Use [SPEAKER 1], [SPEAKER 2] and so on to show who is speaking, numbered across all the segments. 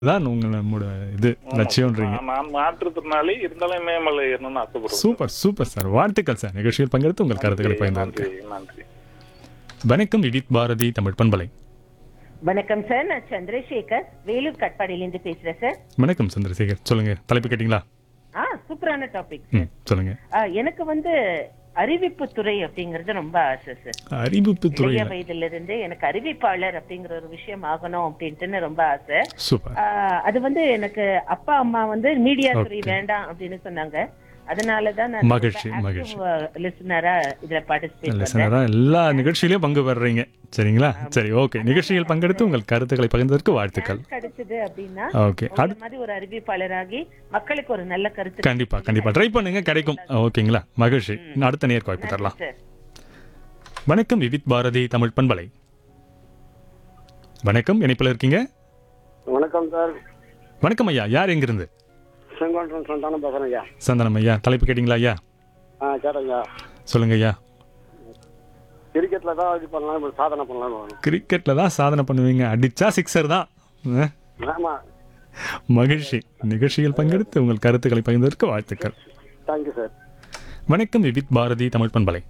[SPEAKER 1] தான் உங்க நம்மோட இது
[SPEAKER 2] ஆமா சார்.
[SPEAKER 1] லட்சியம்ன்றீங்க.
[SPEAKER 2] நான் மாற்றுத்திறனாளி இருந்தாலும் இமயமலை ஏறணும்னு ஆசைப்படுறேன்.
[SPEAKER 1] Super super sir. வாழ்த்துக்கள் சார். நிகழ்ச்சியில் பங்கெடுத்து உங்கள் கருத்துக்களை
[SPEAKER 2] நன்றி,
[SPEAKER 1] பகிர்ந்ததற்கு.
[SPEAKER 2] நன்றி.
[SPEAKER 1] வணக்கம் விவித் பாரதி தமிழ் பண்பலை.
[SPEAKER 3] வணக்கம் சார், நான் சந்திரசேகர் வேலூர் கட்பாடியிலிருந்து பேசுறேன் சார். வணக்கம்
[SPEAKER 1] சந்திரசேகர், சொல்லுங்க. தலைப்பு கேட்டீங்களா?
[SPEAKER 3] சூப்பரான டாபிக்
[SPEAKER 1] ம், சொல்லுங்க.
[SPEAKER 3] எனக்கு அறிவிப்பு துறை அப்படிங்கறது ரொம்ப ஆசை சார்.
[SPEAKER 1] அறிவிப்பு துறை.
[SPEAKER 3] இளைய வயதுல இருந்து எனக்கு அறிவிப்பாளர் அப்படிங்கிற ஒரு விஷயம் ஆகணும் அப்படின்ட்டு ரொம்ப ஆசை.
[SPEAKER 1] சூப்பர்.
[SPEAKER 3] அது எனக்கு அப்பா அம்மா மீடியா துறை
[SPEAKER 1] Okay.
[SPEAKER 3] வேண்டாம் அப்படின்னு சொன்னாங்க. அதனாலதான் நான்
[SPEAKER 1] மகிழ்ச்சி, மகிழ்ச்சி.
[SPEAKER 3] லிசனரா இதுல பார்ட்டிசிபேட் பண்ணேன்.
[SPEAKER 1] லிசனரா எல்லா நிகழ்ச்சியிலையும் பங்கு பெறுறீங்க. சரிங்களா? சரி, ஓகே. நிகழ்ச்சியில் பங்கெடுத்து உங்கள் கருத்துக்களை பகிர்ந்ததற்கு வாழ்த்துக்கள்.
[SPEAKER 3] கிடைச்சது அப்படின்னா
[SPEAKER 1] ஓகே.
[SPEAKER 3] உங்களை மாதிரி ஒரு அறிவிப்பாளராகி மக்களுக்கு ஒரு நல்ல கருத்து.
[SPEAKER 1] கண்டிப்பா கண்டிப்பா ட்ரை பண்ணுங்க, கிடைக்கும். ஓகேங்களா? மகிழ்ச்சி. அடுத்த நேர் வாய்ப்பு தரலாம்.
[SPEAKER 3] சார்.
[SPEAKER 1] வணக்கம் விவித் பாரதி தமிழ் பண்பலை. வணக்கம், இணைப்பில் இருக்கீங்க.
[SPEAKER 4] வணக்கம் சார்.
[SPEAKER 1] வணக்கம் ஐயா. யார் எங்கிருந்து?
[SPEAKER 4] செங்கோட்டன் சந்தானம் பேசுறேன் ஐயா.
[SPEAKER 1] சந்தனம் ஐயா, தலைப்பு கேட்டீங்களா ஐயா?
[SPEAKER 4] கேட்டேங்க.
[SPEAKER 1] சொல்லுங்க ஐயா.
[SPEAKER 4] கிரிக்கெட்ல தான் இது பண்ணலாம், இப்ப சாதனை பண்ணலாம்.
[SPEAKER 1] கிரிக்கெட்ல தான் சாதனை பண்ணுவீங்க. அடிச்சா சிக்ஸர் தான்.
[SPEAKER 4] ஆமா.
[SPEAKER 1] மகிழ்ச்சி. நிகழ்ச்சியில் பங்கெடுத்து உங்கள் கருத்துக்களை பகிர்ந்ததற்கு வாழ்த்துக்கள்.
[SPEAKER 4] Thank you sir.
[SPEAKER 1] வணக்கம் விவித் பாரதி தமிழ் பண்பலை.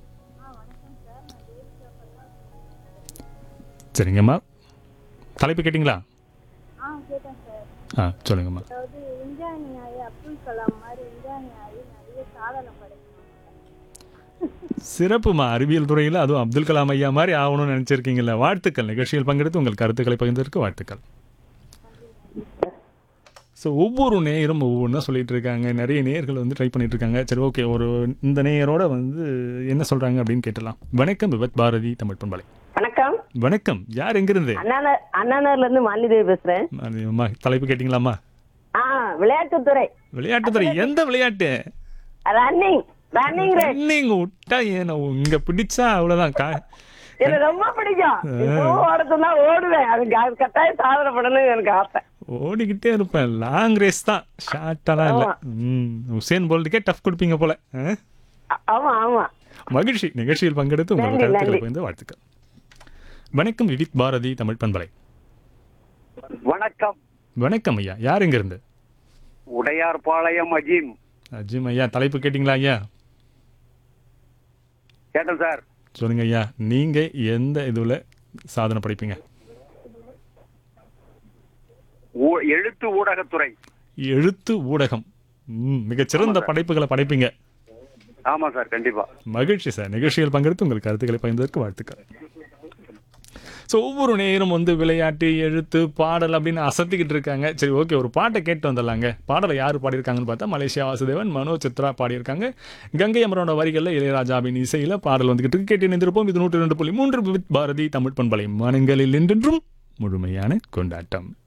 [SPEAKER 1] சரிங்கம்மா, தலைப்பு கேட்டிங்களா?
[SPEAKER 5] கேட்டேன் சார்.
[SPEAKER 1] சொல்லுங்கம்மா.
[SPEAKER 5] அதாவது விஞ்ஞானி ஆகி அப்துல் கலாம் மாதிரி விஞ்ஞானி ஆகி நிறைய சாதனை படைக்கணும்.
[SPEAKER 1] சிறப்புமா. அறிவியல் துறையில் அதுவும் அப்துல் கலாம் ஐயா மாதிரி ஆகணும்னு நினைச்சிருக்கீங்கல்ல. வாழ்த்துக்கள். நிகழ்ச்சியில் பங்கெடுத்து உங்கள் கருத்துக்களை பகிர்ந்ததற்கு வாழ்த்துக்கள். ஸோ ஒவ்வொரு நேயரும் ஒவ்வொன்றா சொல்லிட்டு இருக்காங்க. நிறைய நேயர்கள் ட்ரை பண்ணிட்டு இருக்காங்க. சரி, ஓகே. இந்த நேயரோட என்ன சொல்றாங்க அப்படின்னு கேட்டலாம். வணக்கம் விவத் பாரதி தமிழ் பண்பலை.
[SPEAKER 6] வணக்கம்.
[SPEAKER 1] வணக்கம். யார் எங்கிருந்து?
[SPEAKER 6] அண்ணாநகர்ல இருந்து மாலிதேவி பேசுறேன்.
[SPEAKER 1] அம்மா, தலைப்பு கேட்டீங்களாம்மா?
[SPEAKER 6] விளையாட்டுத்துறை.
[SPEAKER 1] விளையாட்டுத்துறை. எந்த விளையாட்டு?
[SPEAKER 6] ரன்னிங். Running race.
[SPEAKER 1] நீங்க விட்டா ஏன்னா இங்க பிடிச்சா அவ்வளவுதான்.
[SPEAKER 6] எனக்கு ரொம்ப பிடிக்கும். ஓடத்துனா ஓடுவேன். அது கட்டாயம் சாதனை பண்ணணும்னு எனக்கு ஆசை.
[SPEAKER 1] ஓடிக்கிட்டே இருப்பேன். லாங் ரேஸ் தான், ஷார்ட்டாலாம் இல்லை. உசேன் போல்ட்டுக்கே டஃப் கொடுப்பீங்க போல.
[SPEAKER 6] ஆமா ஆமா.
[SPEAKER 1] மகிழ்ச்சி. நிகழ்ச்சியில் பங்கெடுத்து உங்கள்
[SPEAKER 6] நன்றி,
[SPEAKER 1] கருத்துக்களை
[SPEAKER 6] நன்றி.
[SPEAKER 1] பகிர்ந்து வாழ்த்துக்கள். வணக்கம் விவித் பாரதி தமிழ் பண்பலை.
[SPEAKER 4] வணக்கம்.
[SPEAKER 1] வணக்கம் ஐயா. யார் எங்க இருந்து?
[SPEAKER 4] உடையார்பாளையம் அஜீம்.
[SPEAKER 1] அஜிம் ஐயா, தலைப்பு கேட்டீங்களா ஐயா?
[SPEAKER 4] கேட்டேன் சார்.
[SPEAKER 1] சொல்லுங்க ஐயா. நீங்க எந்த இதுல சாதனை படைப்பீங்க?
[SPEAKER 4] எழுத்து ஊடகத்துறை.
[SPEAKER 1] எழுத்து ஊடகம். மிகச்சிறந்த படைப்புகளை படைப்பீங்க.
[SPEAKER 4] ஆமா சார், கண்டிப்பா.
[SPEAKER 1] மகிழ்ச்சி சார். நிகழ்ச்சியில் பங்கெடுத்து உங்கள் கருத்துக்களை பகிர்ந்ததற்கு வாழ்த்துக்கள். ஸோ ஒவ்வொரு நேரம் விளையாட்டு, எழுத்து, பாடல் அப்படின்னு அசத்திக்கிட்டு இருக்காங்க. சரி, ஓகே. ஒரு பாட்டை கேட்டு வந்துடலாங்க. பாடலை யார் பாடியிருக்காங்கன்னு பார்த்தா மலேசியா வாசுதேவன், மனோ சித்ரா பாடியிருக்காங்க. கங்கை அமரோட வரிகளில் இளையராஜாவின் இசையில் பாடல் வந்துகிட்டு இருக்கு. கேட்டு இணைந்திருப்போம். இது 102.3 வித் பாரதி தமிழ் பண்பலை. மனங்களில் என்றென்றும் முழுமையான கொண்டாட்டம்.